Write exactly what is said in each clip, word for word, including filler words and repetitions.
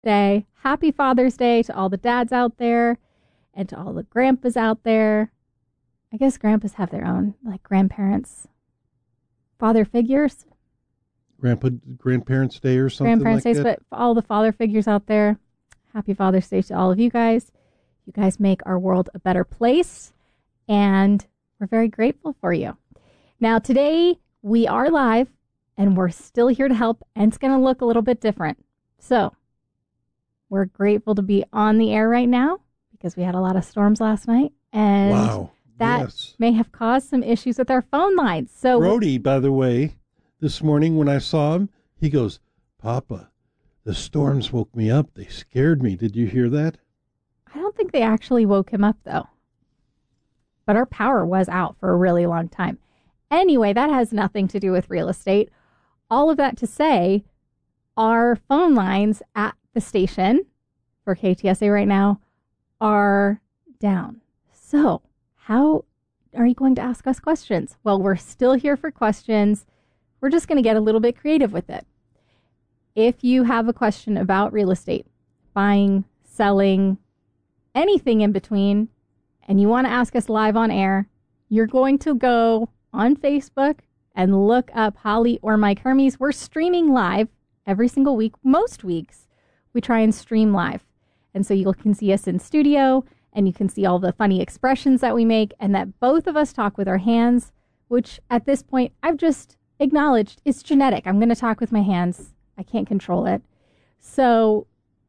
Day. Happy Father's Day to all the dads out there and to all the grandpas out there. I guess grandpas have their own, like grandparents, father figures. Grandpa, Grandparents' Day or something Grandparents' like Days, that. but for all the father figures out there, happy Father's Day to all of you guys. You guys make our world a better place, and we're very grateful for you. Now, today we are live, and we're still here to help, and it's going to look a little bit different. So, we're grateful to be on the air right now because we had a lot of storms last night, and Wow. that Yes. may have caused some issues with our phone lines. So, Brody, by the way, this morning when I saw him, he goes, Papa, the storms woke me up. They scared me. Did you hear that? I don't think they actually woke him up, though. But our power was out for a really long time. Anyway, that has nothing to do with real estate. All of that to say, our phone lines at the station for K T S A right now are down. So, how are you going to ask us questions? Well, we're still here for questions. We're just going to get a little bit creative with it. If you have a question about real estate, buying, selling, anything in between, and you want to ask us live on air, you're going to go on Facebook and look up Holly or Mike Hermes. We're streaming live every single week. Most weeks, we try and stream live. And so you can see us in studio, and you can see all the funny expressions that we make, and that both of us talk with our hands, which at this point, I've just acknowledged it's genetic. I'm going to talk with my hands. I can't control it. So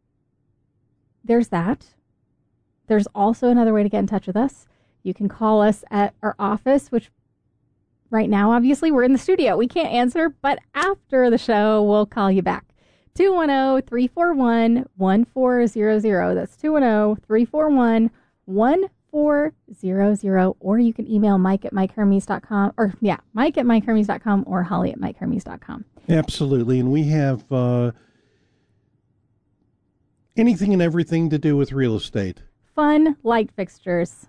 there's that. There's also another way to get in touch with us. You can call us at our office, which right now, obviously, we're in the studio. We can't answer, but after the show, we'll call you back. two one zero, three four one, one four zero zero. That's two one zero, three four one, one four zero zero. Or you can email Mike at Mike Hermes dot com. Or, yeah, Mike at Mike Hermes dot com or Holly at Mike Hermes dot com. Absolutely. And we have uh, anything and everything to do with real estate. Fun light fixtures.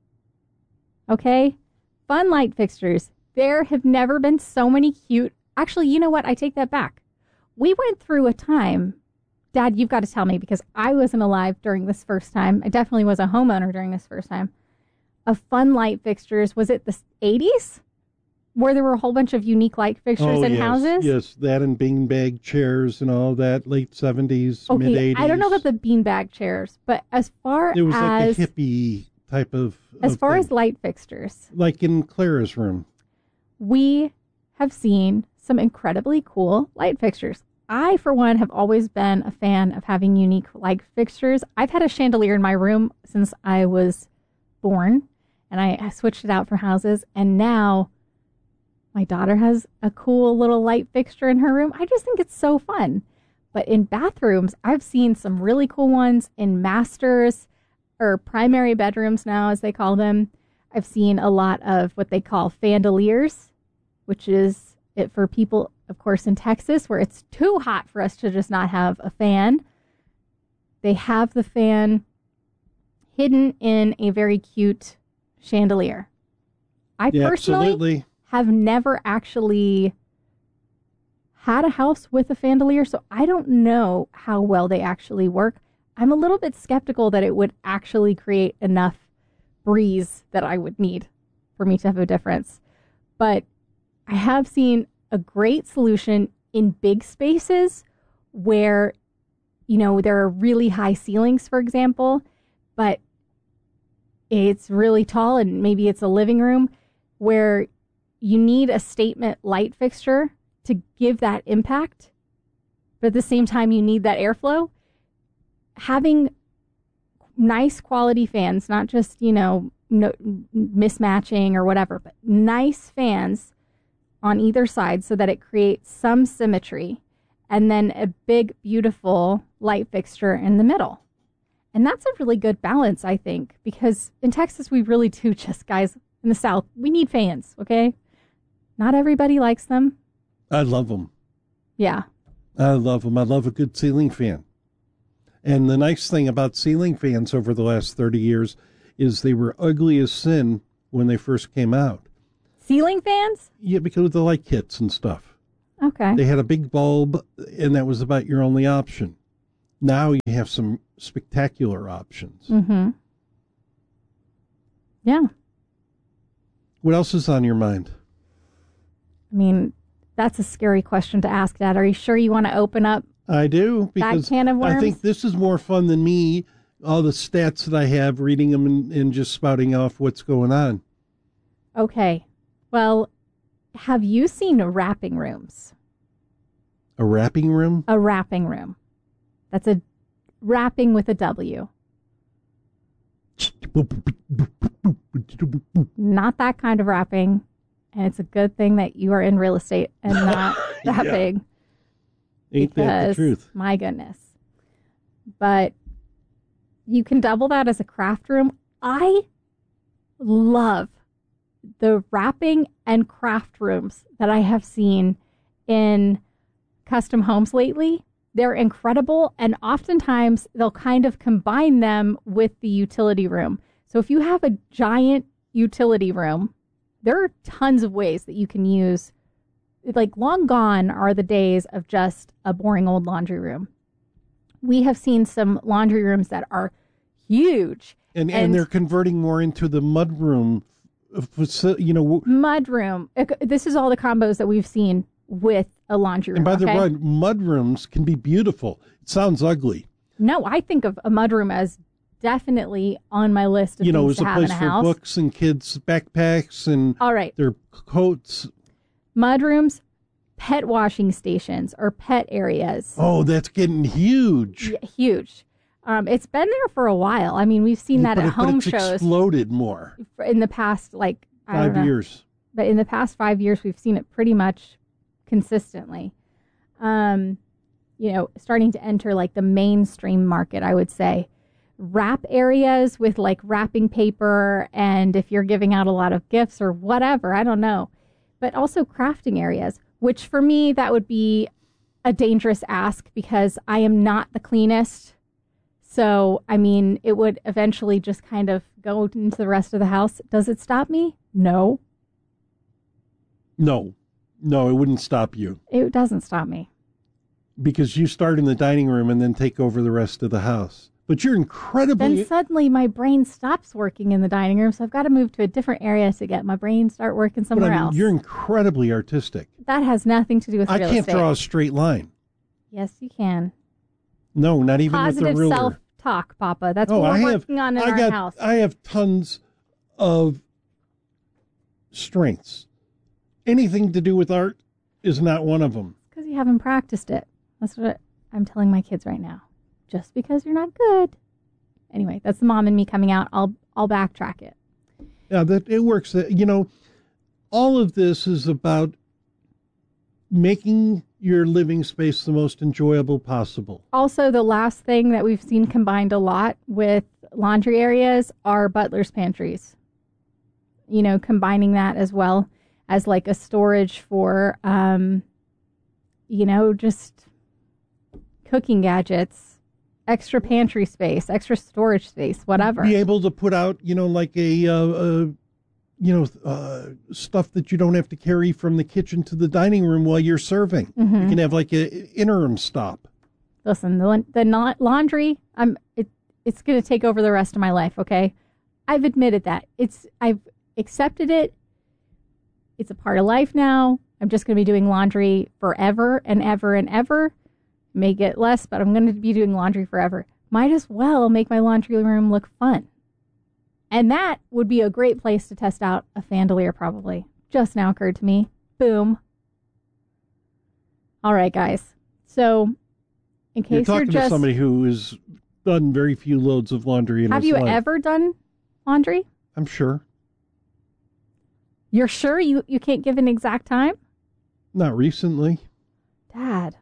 Okay? Fun light fixtures. There have never been so many cute... Actually, you know what? I take that back. We went through a time... Dad, you've got to tell me, because I wasn't alive during this first time. I definitely was a homeowner during this first time. Of fun light fixtures. Was it the eighties? Where there were a whole bunch of unique light fixtures oh, in yes, houses? Yes, that and beanbag chairs and all that, late seventies, okay, mid-eighties. I don't know about the beanbag chairs, but as far it was as... like a hippie type of... As of far thing. as light fixtures... Like in Clara's room. We have seen some incredibly cool light fixtures. I, for one, have always been a fan of having unique light fixtures. I've had a chandelier in my room since I was born, and I, I switched it out for houses, and now my daughter has a cool little light fixture in her room. I just think it's so fun. But in bathrooms, I've seen some really cool ones in masters or primary bedrooms now, as they call them. I've seen a lot of what they call fandeliers, which is it for people, of course, in Texas, where it's too hot for us to just not have a fan. They have the fan hidden in a very cute chandelier. I Yeah, personally absolutely. have never actually had a house with a fandelier, so I don't know how well they actually work. I'm a little bit skeptical that it would actually create enough breeze that I would need for me to have a difference. But I have seen a great solution in big spaces where, you know, there are really high ceilings, for example, but it's really tall and maybe it's a living room where you need a statement light fixture to give that impact, but at the same time you need that airflow. Having nice quality fans, not just, you know, no, mismatching or whatever, but nice fans on either side so that it creates some symmetry, and then a big, beautiful light fixture in the middle. And that's a really good balance, I think, because in Texas, we really do just, guys, in the South, we need fans, okay? Not everybody likes them. I love them. Yeah. I love them. I love a good ceiling fan. And the nice thing about ceiling fans over the last thirty years is they were ugly as sin when they first came out. Ceiling fans? Yeah, because of the light kits and stuff. Okay. They had a big bulb, and that was about your only option. Now you have some spectacular options. Mm-hmm. Yeah. What else is on your mind? I mean, that's a scary question to ask, Dad. Are you sure you want to open up I do, because that can of worms? I think this is more fun than me, all the stats that I have, reading them and, and just spouting off what's going on. Okay. Well, have you seen wrapping rooms? A wrapping room? A wrapping room. That's a wrapping with a W. Not that kind of wrapping. And it's a good thing that you are in real estate and not wrapping. Yeah. Ain't that the truth? My goodness. But you can double that as a craft room. I love the wrapping and craft rooms that I have seen in custom homes lately. They're incredible, and oftentimes they'll kind of combine them with the utility room. So if you have a giant utility room, there are tons of ways that you can use. Like, long gone are the days of just a boring old laundry room. We have seen some laundry rooms that are huge. And and, and they're converting more into the mud room, you know. Mud room. This is all the combos that we've seen with a laundry room. And by okay? the way, mud rooms can be beautiful. It sounds ugly. No, I think of a mud room as definitely on my list of you know, things to a have in a place for house. Books and kids' backpacks and all right. their coats. Mud rooms, pet washing stations, or pet areas. Oh, that's getting huge. Yeah, huge. Um, it's been there for a while. I mean, we've seen that but at it, home but it's shows. Exploded more in the past, like I five don't know, years. But in the past five years, we've seen it pretty much consistently. Um, you know, starting to enter like the mainstream market, I would say. Wrap areas with like wrapping paper, and if you're giving out a lot of gifts or whatever, I don't know. But also crafting areas, which for me, that would be a dangerous ask because I am not the cleanest. So, I mean, it would eventually just kind of go into the rest of the house. Does it stop me? No. No. No, it wouldn't stop you. It doesn't stop me. Because you start in the dining room and then take over the rest of the house. But you're incredibly... Then suddenly my brain stops working in the dining room, so I've got to move to a different area to get my brain start working somewhere but I mean, else. You're incredibly artistic. That has nothing to do with I real can't estate. draw a straight line. Yes, you can. No, not even Positive with a ruler. self-talk, Papa. That's oh, what we're I have, working on in I our got, house. I have tons of strengths. Anything to do with art is not one of them. Because you haven't practiced it. That's what I'm telling my kids right now. Just because you're not good. Anyway, that's the mom and me coming out. I'll I'll backtrack it. Yeah, that it works. You know, all of this is about making your living space the most enjoyable possible. Also, the last thing that we've seen combined a lot with laundry areas are butler's pantries. You know, combining that as well as like a storage for, um, you know, just cooking gadgets, extra pantry space, extra storage space, whatever. Be able to put out, you know, like a, uh, uh, you know, uh, stuff that you don't have to carry from the kitchen to the dining room while you're serving. Mm-hmm. You can have like a interim stop. Listen, the the not laundry, I'm it, it's going to take over the rest of my life. Okay, I've admitted that. It's I've accepted it. It's a part of life now. I'm just going to be doing laundry forever and ever and ever. May get less, but I'm going to be doing laundry forever. Might as well make my laundry room look fun. And that would be a great place to test out a Fandelier, probably. Just now occurred to me. Boom. All right, guys. So, in case you're you're, talking just... to somebody who has done very few loads of laundry in Have his you life. ever done laundry? I'm sure. You're sure you, you can't give an exact time? Not recently. Dad.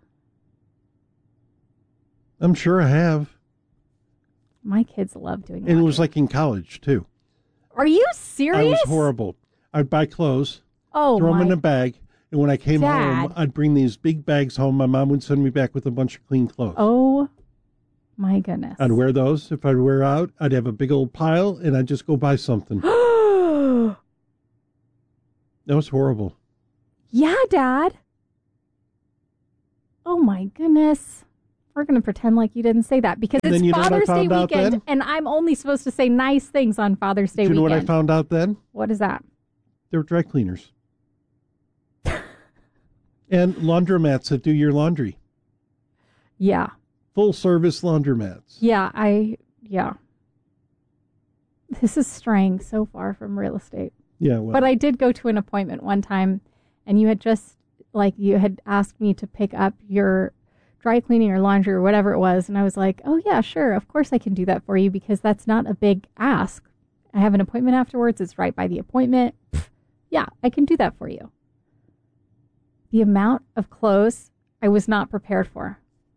I'm sure I have. My kids love doing laundry. And it was like in college, too. Are you serious? I was horrible. I'd buy clothes, Oh, throw them my... in a bag, and when I came Dad. home, I'd bring these big bags home. My mom would send me back with a bunch of clean clothes. Oh, my goodness. I'd wear those. If I'd wear out, I'd have a big old pile, and I'd just go buy something. That was horrible. Yeah, Dad. Oh, my goodness. We're going to pretend like you didn't say that because And then it's you know what I Father's Day found out weekend, then? and I'm only supposed to say nice things on Father's Day Do you know weekend. what I found out then? What is that? They're dry cleaners. And laundromats that do your laundry. Yeah. Full service laundromats. Yeah, I, yeah. This is straying so far from real estate. Yeah, well. But I did go to an appointment one time, and you had just, like, you had asked me to pick up your dry cleaning or laundry or whatever it was, and I was like, oh, yeah, sure, of course I can do that for you because that's not a big ask. I have an appointment afterwards. It's right by the appointment. Pfft, yeah, I can do that for you. The amount of clothes I was not prepared for.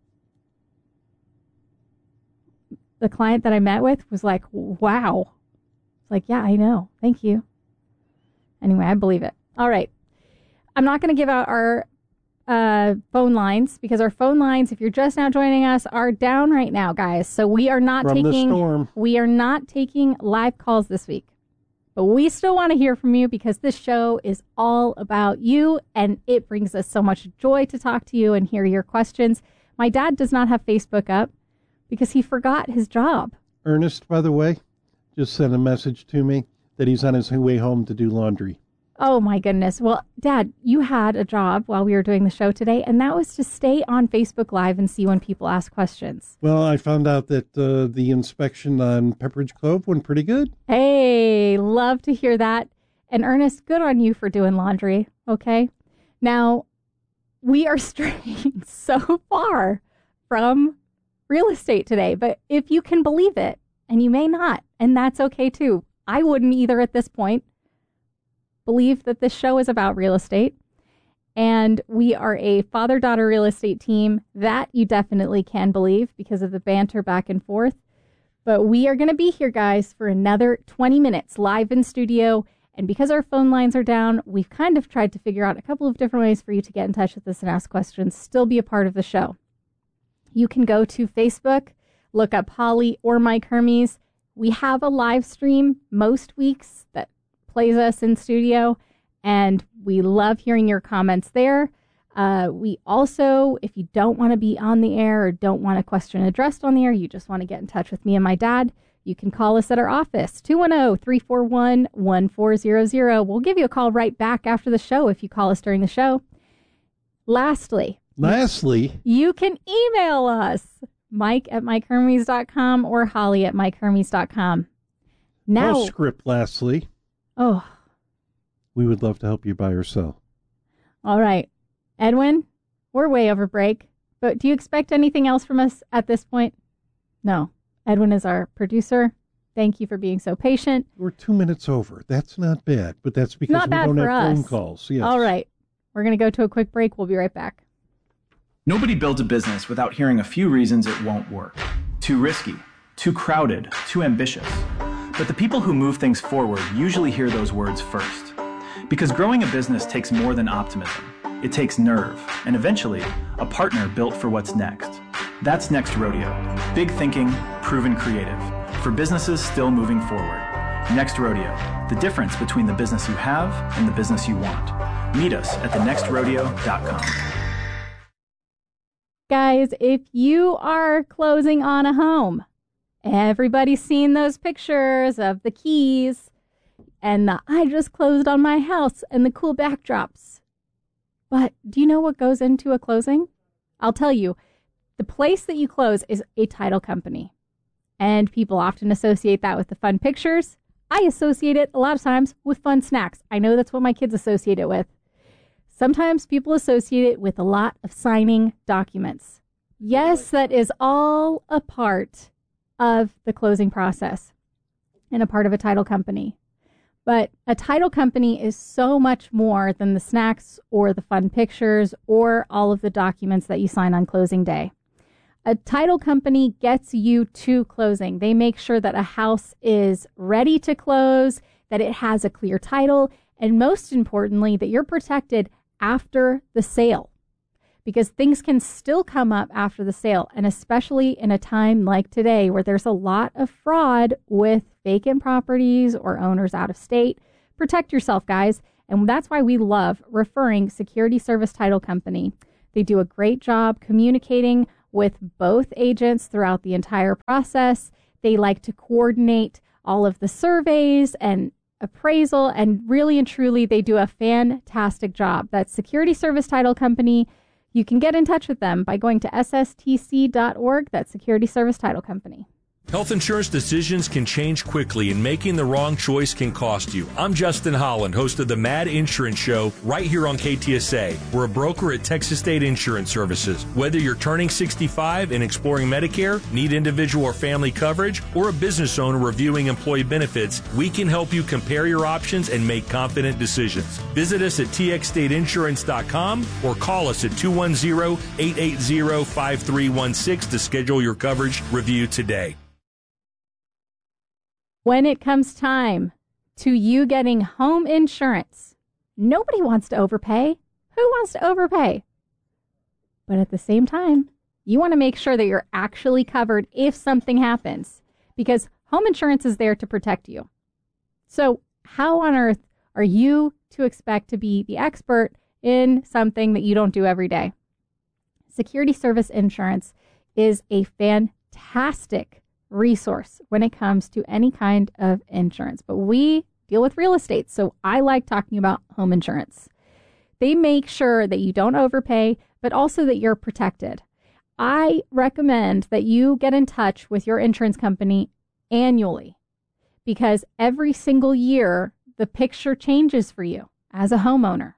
The client that I met with was like, wow. It's like, yeah, I know. Thank you. Anyway, I believe it. All right. I'm not going to give out our uh, phone lines because our phone lines, if you're just now joining us, are down right now, guys. So we are not From taking the storm. we are not taking live calls this week. But we still want to hear from you because this show is all about you, and it brings us so much joy to talk to you and hear your questions. My dad does not have Facebook up because he forgot his job. Ernest, by the way, just sent a message to me that he's on his way home to do laundry. Oh, my goodness. Well, Dad, you had a job while we were doing the show today, and that was to stay on Facebook Live and see when people ask questions. Well, I found out that uh, the inspection on Pepperidge Cove went pretty good. Hey, love to hear that. And Ernest, good on you for doing laundry, okay? Now, we are straying so far from real estate today, but if you can believe it, and you may not, and that's okay too. I wouldn't either at this point. Believe that this show is about real estate, and we are a father-daughter real estate team. That you definitely can believe because of the banter back and forth. But we are going to be here, guys, for another twenty minutes live in studio. And because our phone lines are down, we've kind of tried to figure out a couple of different ways for you to get in touch with us and ask questions, still be a part of the show. You can go to Facebook, look up Holly or Mike Hermes. We have a live stream most weeks that plays us in studio, and we love hearing your comments there. Uh, we also, if you don't want to be on the air or don't want a question addressed on the air, you just want to get in touch with me and my dad, you can call us at our office, two one zero, three four one, one four zero zero. We'll give you a call right back after the show if you call us during the show. Lastly, Lastly, you can email us, Mike at Mike Hermes dot com or Holly at Mike Hermes dot com. Now, postscript lastly, oh, we would love to help you buy or sell. all right. Edwin, we're way over break, but do you expect anything else from us at this point? No. Edwin is our producer. Thank you for being so patient. We're two minutes over. That's not bad, but that's because Not we bad don't for have us. phone calls. Yes. All right. We're going to go to a quick break. We'll be right back. Nobody builds a business without hearing a few reasons it won't work. Too risky, too crowded, too ambitious. But the people who move things forward usually hear those words first. Because growing a business takes more than optimism. It takes nerve, and eventually, a partner built for what's next. That's Next Rodeo. Big thinking, proven creative. For businesses still moving forward. Next Rodeo. The difference between the business you have and the business you want. Meet us at the next rodeo dot com. Guys, if you are closing on a home, everybody's seen those pictures of the keys and the I just closed on my house and the cool backdrops. But do you know what goes into a closing? I'll tell you, the place that you close is a title company. And people often associate that with the fun pictures. I associate it a lot of times with fun snacks. I know that's what my kids associate it with. Sometimes people associate it with a lot of signing documents. Yes, that is all a part of the closing process and a part of a title company. But a title company is so much more than the snacks or the fun pictures or all of the documents that you sign on closing day. A title company gets you to closing. They make sure that a house is ready to close, that it has a clear title, and most importantly, that you're protected after the sale. Because things can still come up after the sale, and especially in a time like today where there's a lot of fraud with vacant properties or owners out of state. Protect yourself, guys. And that's why we love referring Security Service Title Company. They do a great job communicating with both agents throughout the entire process. They like to coordinate all of the surveys and appraisal, and really and truly, they do a fantastic job. That's Security Service Title Company. You can get in touch with them by going to S S T C dot org. That's Security Service Title Company. Health insurance decisions can change quickly, and making the wrong choice can cost you. I'm Justin Holland, host of the Mad Insurance Show, right here on K T S A. We're a broker at Texas State Insurance Services. Whether you're turning sixty-five and exploring Medicare, need individual or family coverage, or a business owner reviewing employee benefits, we can help you compare your options and make confident decisions. Visit us at T X state insurance dot com or call us at two one zero, eight eight zero, five three one six to schedule your coverage review today. When it comes time to you getting home insurance, nobody wants to overpay. Who wants to overpay? But at the same time, you want to make sure that you're actually covered if something happens, because home insurance is there to protect you. So how on earth are you to expect to be the expert in something that you don't do every day? Security Service Insurance is a fantastic resource when it comes to any kind of insurance, but we deal with real estate, so I like talking about home insurance. They make sure that you don't overpay, but also that you're protected. I recommend that you get in touch with your insurance company annually, because every single year the picture changes for you as a homeowner,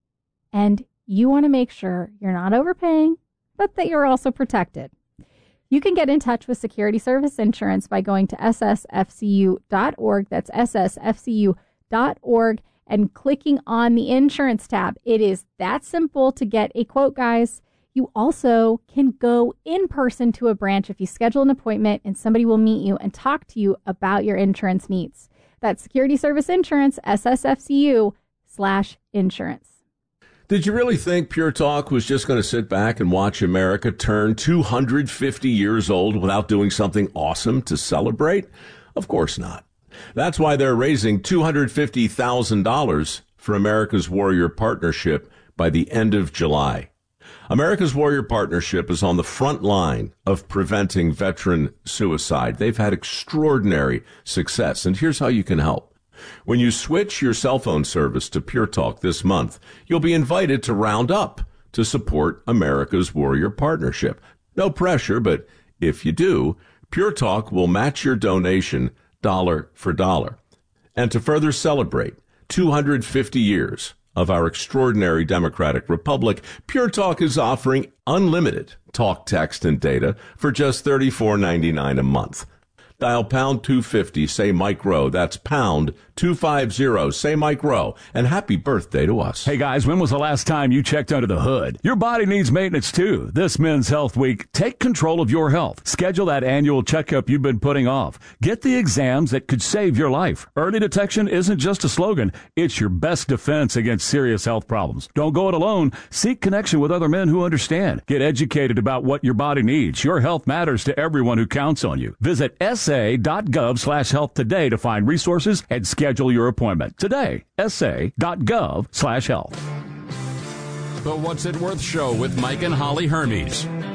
and you want to make sure you're not overpaying, but that you're also protected. You can get in touch with Security Service Insurance by going to S S F C U dot org. That's S S F C U dot org and clicking on the insurance tab. It is that simple to get a quote, guys. You also can go in person to a branch if you schedule an appointment, and somebody will meet you and talk to you about your insurance needs. That's Security Service Insurance, S S F C U slash insurance. Did you really think Pure Talk was just going to sit back and watch America turn two hundred fifty years old without doing something awesome to celebrate? Of course not. That's why they're raising two hundred fifty thousand dollars for America's Warrior Partnership by the end of July. America's Warrior Partnership is on the front line of preventing veteran suicide. They've had extraordinary success, and here's how you can help. When you switch your cell phone service to Pure Talk this month, you'll be invited to round up to support America's Warrior Partnership. No pressure, but if you do, Pure Talk will match your donation dollar for dollar. And to further celebrate two hundred fifty years of our extraordinary democratic republic, Pure Talk is offering unlimited talk, text, and data for just thirty-four ninety-nine a month. Dial pound two fifty, say Mike Rowe. That's pound two fifty, say Mike Rowe. And happy birthday to us. Hey guys, when was the last time you checked under the hood? Your body needs maintenance too. This Men's Health Week, take control of your health. Schedule that annual checkup you've been putting off. Get the exams that could save your life. Early detection isn't just a slogan. It's your best defense against serious health problems. Don't go it alone. Seek connection with other men who understand. Get educated about what your body needs. Your health matters to everyone who counts on you. Visit S A dot gov slash health today to find resources and schedule your appointment. Today, S A dot gov slash health. The What's It Worth Show with Mike and Holly Hermes.